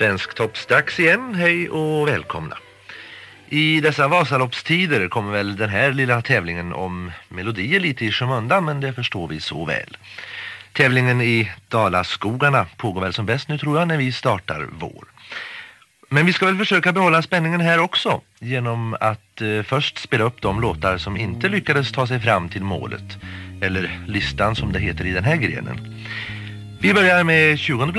Svensk toppsdags igen, hej och välkomna. I dessa Vasaloppstider kommer väl den här lilla tävlingen om melodier lite i skymundan, men det förstår vi så väl. Tävlingen i Dalaskogarna pågår väl som bäst nu tror jag när vi startar vår. Men vi ska väl försöka behålla spänningen här också genom att först spela upp de låtar som inte lyckades ta sig fram till målet, eller listan som det heter i den här grenen. Vi börjar med 20:e plats.